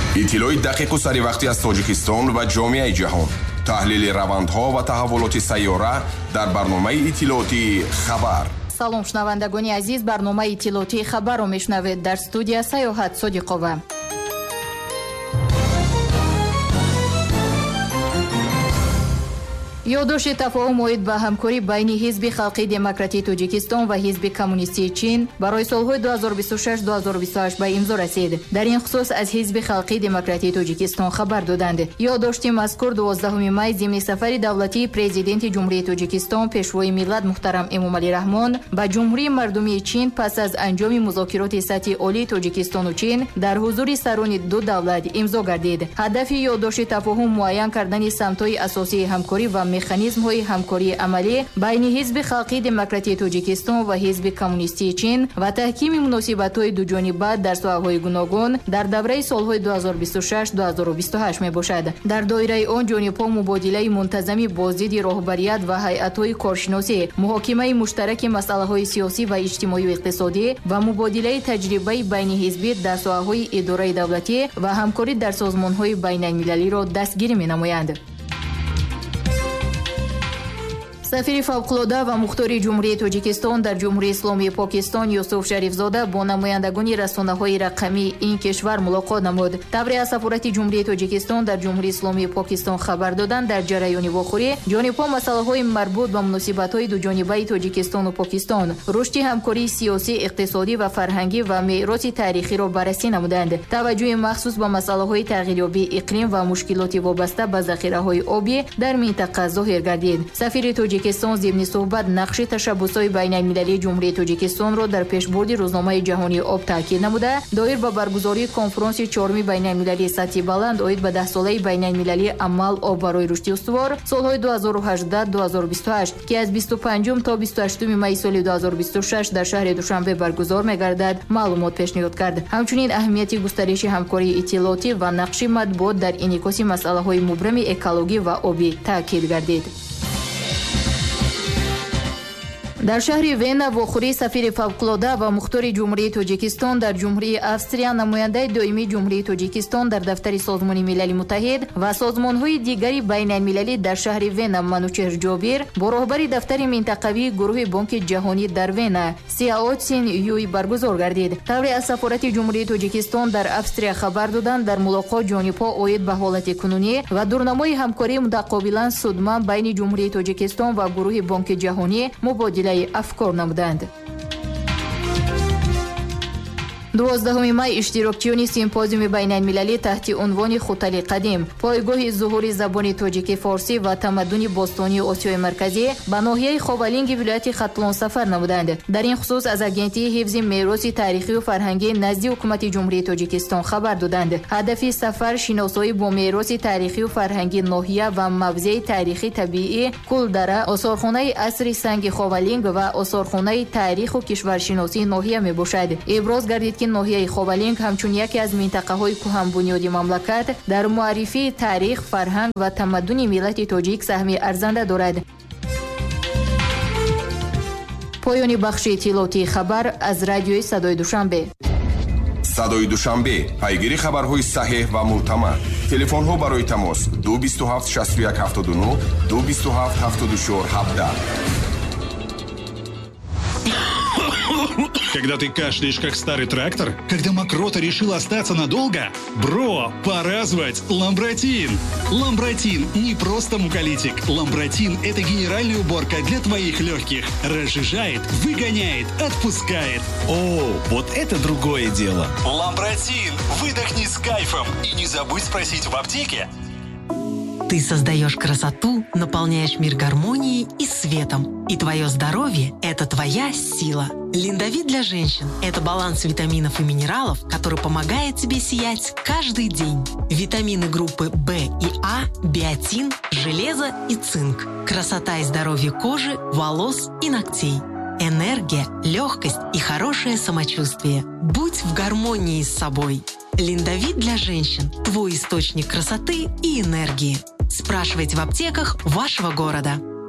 иттилои дақиқу саривақтӣ аз Тоҷикистон ва ҷомеаи ҷаҳон. таҳлили равандҳо ва таҳаввулоти сайёра дар барномаи иттилооти хабар. салом шунавандагони азиз, барномаи иттилооти хабарро мешунавед. дар студия Саёҳат Содиқова. ёддошти тафоҳум оид ба ҳамкорӣ байни Ҳизби Халқии Демократии Тоҷикистон ва Ҳизби Коммунистии Чин барои солҳои 2026-2028 ба имзо расид. дар ин хусус аз Ҳизби Халқии Демократии Тоҷикистон хабар доданд. ёддошти мазкур 12 май зимни сафари давлатии президенти Ҷумҳурии Тоҷикистон пешвои миллат муҳтарам Эмомалӣ Раҳмон ба Ҷумҳурии Мардумии Чин пас аз анҷоми музокироти сатҳи олии Тоҷикистону Чин дар ҳузури сарони ду давлат имзо гардид. ҳадафи ёддошти тафоҳум муайян кардани самтҳои асосии ҳамкорӣ ва механизмҳои ҳамкории амалӣ байни Ҳизби Халқии Демократии Тоҷикистон ва Ҳизби Коммунистии Чин ва таҳкими муносибатҳои дуҷониба дар соҳаҳои гуногун дар давраи солҳои 2026-2028 мебошад. дар доираи он ҷонибҳо мубодилаи мунтазами бо зидди роҳбарият ва ҳайатҳои коршиносӣ, муҳокимаи муштараки масъалаҳои сиёсӣ ва иҷтимоию иқтисодӣ ва мубодилаи таҷрибаи байниҳизбӣ дар соҳаҳои идораи давлатӣ ва ҳамкорӣ дар созмонҳои байналмилалиро дастгирӣ менамоянд. сафири фавқулода ва мухтори ҷумҳурии Тоҷикистон дар ҷумҳурии исломии Покистон Юсуф Шарифзода бо намояндагони расонаҳои рақамии ин кишвар мулоқот намуд. тавре аз сафорати ҷумҳурии Тоҷикистон дар ҷумҳурии исломии Покистон хабар доданд, дар ҷараёни вохӯрӣ ҷонибҳо масъалаҳои марбут ба муносибатҳои дуҷонибаи Тоҷикистону Покистон, рушди ҳамкории сиёсӣ, иқтисодӣ ва фарҳангӣ ва мероси таърихиро баррасӣ намуданд. таваҷҷӯҳи махсус ба масъалаҳои тағйирёбии иқлим ва мушкилоти вобаста ба захираҳои обӣ дар минтақа зоҳир гардид. сафири Тоҷикистон зимни суҳбат нақши ташаббусҳои байналмилалии ҷумҳурии Тоҷикистонро дар пешбурди рӯзномаи ҷаҳонии об таъкид намуда, доир ба баргузории конфронси чорми байналмилалии сатҳи баланд оид ба 10-солаи байналмилалии амал об барои рушди устувор солҳои 2018-2028 ки аз 25 то 28 майи соли 2026 дар шаҳри Душанбе баргузор мегардад, маълумот пешниҳод кард. ҳамчунин аҳамияти густариши ҳамкории иттилоотӣ ва нақши матбуот дар инъикоси масъалаҳои мубрами экологӣ ва обӣ таъкид гардид. дар шаҳри Вена вохӯрии сафири фавқулода ва мухтори ҷумҳурии Тоҷикистон дар ҷумҳурии Австрия, намояндаи доимии ҷумҳурии Тоҷикистон дар дафтари Созмони Милали Муттаҳид ва созмонҳои дигари байналмилалӣ дар шаҳри Вена Манучеҳр Ҷобир бо роҳбари дафтари минтақавии гурӯҳи Бонки ҷаҳонӣ дар Вена Сиаотсин Юй баргузор гардид. тавре аз сафорати ҷумҳурии Тоҷикистон дар Австрия хабар доданд, дар мулоқот ҷонибҳо оид ба ҳолати кунунӣ ва дурнамои ҳамкории мутақобилан судман байни ҷумҳурии Тоҷикистон ва гурӯҳи Бонки ҷаҳонӣ мубодила афкор намуданд. 12 май иштирокчиёни симпозиуми байналмилалӣ таҳти унвони Хутали қадим, пойгоҳи зуҳури забони тоҷикӣ форсӣ ва тамаддуни бостонии Осиёи марказӣ ба ноҳияи Ховалинги вилояти Хатлон сафар намуданд. дар ин хусус аз агентии ҳифзи мероси таърихию фарҳангӣ назди ҳукумати ҷумҳурии Тоҷикистон хабар доданд. ҳадафи сафар шиносоӣ бо мероси таърихию фарҳангӣ ноҳия ва мавзеи таърихӣ табиӣ Кулдара, осорхонаи асри санги Ховалинг ва осорхонаи таъриху кишваршиносии ноҳия мебошад. иброз гардид ки ноҳияи Ховалинг ҳамчун яке аз минтақаҳои кӯҳанбунёди мамлакат дар муаррифии таърих, фарҳанг ва тамаддуни миллати тоҷик саҳми арзанда дорад. поёни бахши иттилооти хабар аз радиои Садои Душанбе. Садои Душанбе, пайгири хабарҳои саҳеҳ ва мӯътамад. телефонҳо барои тамос 227 61 79 227 74 17. Когда ты кашляешь, как старый трактор? Когда мокрота решила остаться надолго? Бро, пора звать Ламбротин! Ламбротин не просто муколитик. Ламбротин – это генеральная уборка для твоих легких. Разжижает, выгоняет, отпускает. О, вот это другое дело. Ламбротин! Выдохни с кайфом. И не забудь спросить в аптеке. Ты создаешь красоту, наполняешь мир гармонией и светом. И твое здоровье – это твоя сила. Линдавит для женщин – это баланс витаминов и минералов, который помогает тебе сиять каждый день. Витамины группы В и А, биотин, железо и цинк. Красота и здоровье кожи, волос и ногтей. Энергия, легкость и хорошее самочувствие. Будь в гармонии с собой. Линдавит для женщин – твой источник красоты и энергии. Спрашивайте в аптеках вашего города.